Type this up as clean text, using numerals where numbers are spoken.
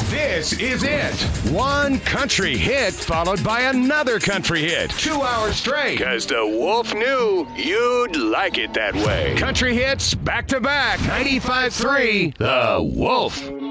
This is it. One country hit followed by another country hit. 2 hours straight. Because the Wolf knew you'd like it that way. Country hits back to back. 95.3 The Wolf.